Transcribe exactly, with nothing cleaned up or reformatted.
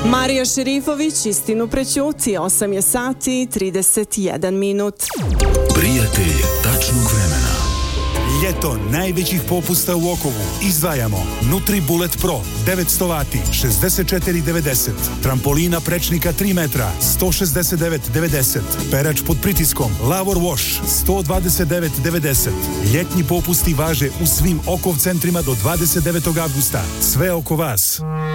Marija Šerifović, istinu prećuti, osam je sati i trideset jedan minut. Prijatelj tačnog vremena. Ljeto najvećih popusta u Okovu. Izdvajamo NutriBullet Pro devetsto vati šezdeset četiri devedeset, trampolina prečnika tri metra sto šezdeset devet devedeset, perač pod pritiskom Lavor Wash sto dvadeset devet devedeset. Ljetnji popusti važe u svim Okov centrima do dvadeset devetog avgusta. Sve oko vas.